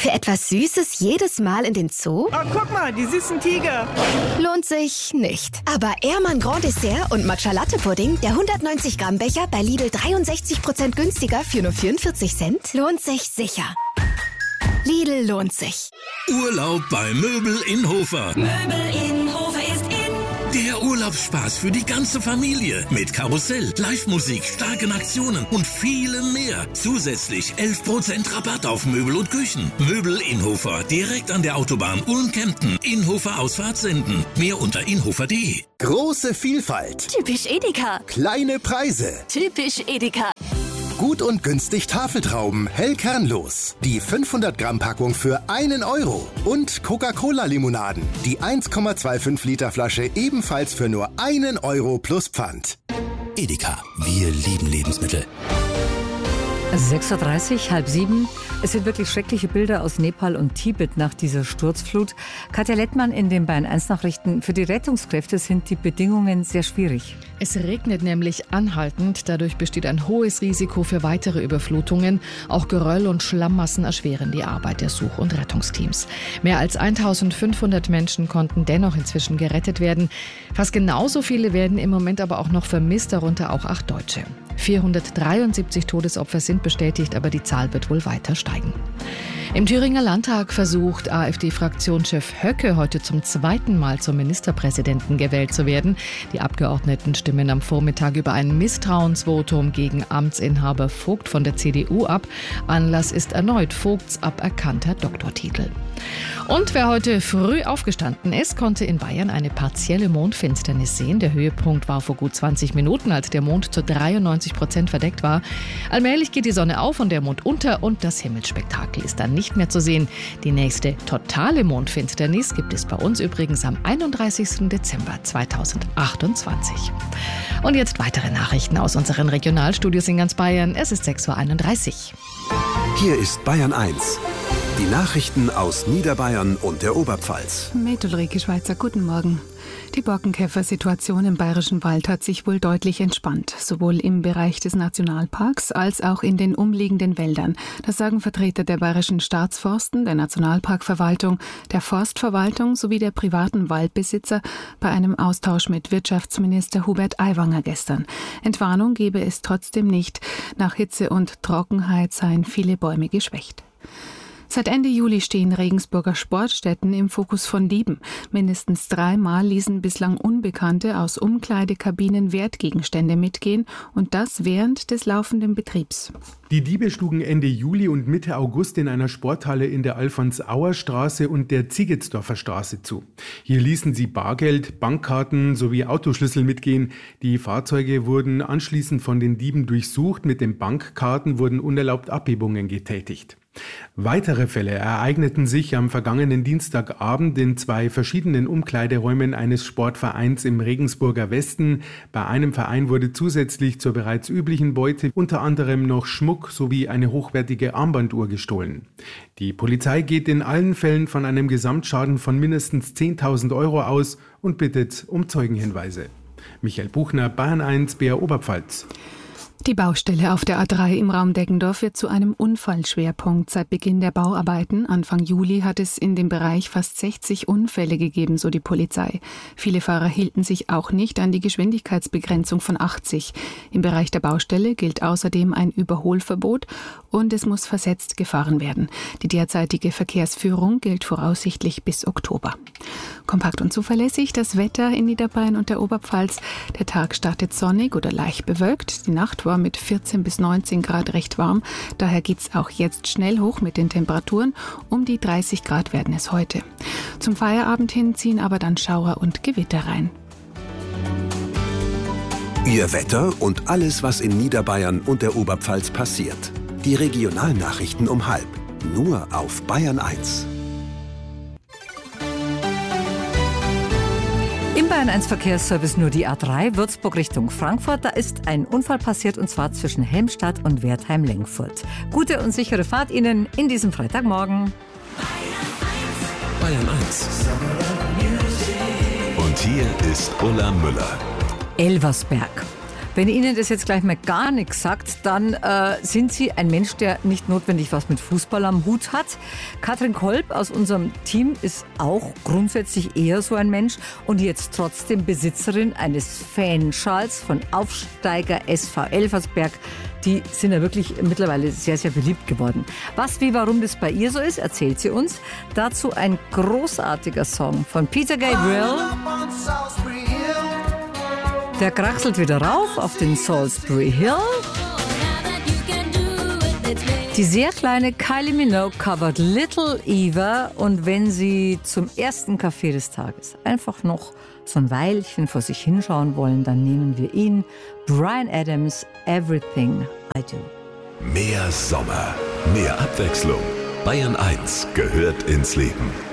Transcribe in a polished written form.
Für etwas Süßes jedes Mal in den Zoo? Oh, guck mal, die süßen Tiger. Lohnt sich nicht. Aber Ehrmann Grand Dessert und Matcha Latte Pudding, der 190 Gramm Becher bei Lidl 63% günstiger für nur 44 Cent, lohnt sich sicher. Lidl lohnt sich. Urlaub bei Möbel in Hofer. Möbel in Hofer ist in. Der Urlaubsspaß für die ganze Familie. Mit Karussell, Live-Musik, starken Aktionen und vielem mehr. Zusätzlich 11% Rabatt auf Möbel und Küchen. Möbel in Hofer, direkt an der Autobahn Ulm-Kempten. Inhofer Ausfahrt senden. Mehr unter inhofer.de. Große Vielfalt. Typisch Edeka. Kleine Preise. Typisch Edeka. Gut und günstig Tafeltrauben, hell kernlos. Die 500 Gramm Packung für 1 Euro. Und Coca-Cola-Limonaden. Die 1,25 Liter Flasche ebenfalls für nur 1 Euro plus Pfand. Edeka, wir lieben Lebensmittel. 6:30 Uhr, 6:30. Es sind wirklich schreckliche Bilder aus Nepal und Tibet nach dieser Sturzflut. Katja Lettmann in den Bayern 1 Nachrichten. Für die Rettungskräfte sind die Bedingungen sehr schwierig. Es regnet nämlich anhaltend. Dadurch besteht ein hohes Risiko für weitere Überflutungen. Auch Geröll und Schlammmassen erschweren die Arbeit der Such- und Rettungsteams. Mehr als 1500 Menschen konnten dennoch inzwischen gerettet werden. Fast genauso viele werden im Moment aber auch noch vermisst, darunter auch 8 Deutsche. 473 Todesopfer sind bestätigt, aber die Zahl wird wohl weiter steigen. Im Thüringer Landtag versucht AfD-Fraktionschef Höcke heute zum 2. Mal zum Ministerpräsidenten gewählt zu werden. Die Abgeordneten stimmen am Vormittag über ein Misstrauensvotum gegen Amtsinhaber Vogt von der CDU ab. Anlass ist erneut Vogts aberkannter Doktortitel. Und wer heute früh aufgestanden ist, konnte in Bayern eine partielle Mondfinsternis sehen. Der Höhepunkt war vor gut 20 Minuten, als der Mond zu 93% verdeckt war. Allmählich geht die Sonne auf und der Mond unter und das Himmelsspektakel ist dann nicht mehr zu sehen. Die nächste totale Mondfinsternis gibt es bei uns übrigens am 31. Dezember 2028. Und jetzt weitere Nachrichten aus unseren Regionalstudios in ganz Bayern. Es ist 6:31 Uhr. Hier ist Bayern 1. Die Nachrichten aus Niederbayern und der Oberpfalz. Mit Ulrike Schweizer, guten Morgen. Die Borkenkäfersituation im Bayerischen Wald hat sich wohl deutlich entspannt, sowohl im Bereich des Nationalparks als auch in den umliegenden Wäldern. Das sagen Vertreter der Bayerischen Staatsforsten, der Nationalparkverwaltung, der Forstverwaltung sowie der privaten Waldbesitzer bei einem Austausch mit Wirtschaftsminister Hubert Aiwanger gestern. Entwarnung gebe es trotzdem nicht. Nach Hitze und Trockenheit seien viele Bäume geschwächt. Seit Ende Juli stehen Regensburger Sportstätten im Fokus von Dieben. Mindestens 3-mal ließen bislang Unbekannte aus Umkleidekabinen Wertgegenstände mitgehen und das während des laufenden Betriebs. Die Diebe schlugen Ende Juli und Mitte August in einer Sporthalle in der Alfons-Auer-Straße und der Ziegetsdorfer Straße zu. Hier ließen sie Bargeld, Bankkarten sowie Autoschlüssel mitgehen. Die Fahrzeuge wurden anschließend von den Dieben durchsucht. Mit den Bankkarten wurden unerlaubt Abhebungen getätigt. Weitere Fälle ereigneten sich am vergangenen Dienstagabend in 2 verschiedenen Umkleideräumen eines Sportvereins im Regensburger Westen. Bei einem Verein wurde zusätzlich zur bereits üblichen Beute unter anderem noch Schmuck sowie eine hochwertige Armbanduhr gestohlen. Die Polizei geht in allen Fällen von einem Gesamtschaden von mindestens 10.000 Euro aus und bittet um Zeugenhinweise. Michael Buchner, Bayern 1, BR Oberpfalz. Die Baustelle auf der A3 im Raum Deggendorf wird zu einem Unfallschwerpunkt. Seit Beginn der Bauarbeiten Anfang Juli hat es in dem Bereich fast 60 Unfälle gegeben, so die Polizei. Viele Fahrer hielten sich auch nicht an die Geschwindigkeitsbegrenzung von 80. Im Bereich der Baustelle gilt außerdem ein Überholverbot und es muss versetzt gefahren werden. Die derzeitige Verkehrsführung gilt voraussichtlich bis Oktober. Kompakt und zuverlässig das Wetter in Niederbayern und der Oberpfalz. Der Tag startet sonnig oder leicht bewölkt. Die Nacht war mit 14 bis 19 Grad recht warm. Daher geht's auch jetzt schnell hoch mit den Temperaturen. Um die 30 Grad werden es heute. Zum Feierabend hin ziehen aber dann Schauer und Gewitter rein. Ihr Wetter und alles, was in Niederbayern und der Oberpfalz passiert. Die Regionalnachrichten um 12:30. Nur auf Bayern 1. Im Bayern 1 Verkehrsservice nur die A3 Würzburg Richtung Frankfurt. Da ist ein Unfall passiert und zwar zwischen Helmstadt und Wertheim-Lengfurt. Gute und sichere Fahrt Ihnen in diesem Freitagmorgen. Bayern 1. Und hier ist Ulla Müller. Elversberg. Wenn Ihnen das jetzt gleich mal gar nichts sagt, dann sind Sie ein Mensch, der nicht notwendig was mit Fußball am Hut hat. Katrin Kolb aus unserem Team ist auch grundsätzlich eher so ein Mensch und jetzt trotzdem Besitzerin eines Fanschals von Aufsteiger SV Elversberg. Die sind ja wirklich mittlerweile sehr, sehr beliebt geworden. Was, wie, warum das bei ihr so ist, erzählt sie uns. Dazu ein großartiger Song von Peter Gabriel. Der kraxelt wieder rauf auf den Salisbury Hill. Die sehr kleine Kylie Minogue covert Little Eva. Und wenn Sie zum ersten Kaffee des Tages einfach noch so ein Weilchen vor sich hinschauen wollen, dann nehmen wir ihn. Bryan Adams, Everything I Do. Mehr Sommer, mehr Abwechslung. Bayern 1 gehört ins Leben.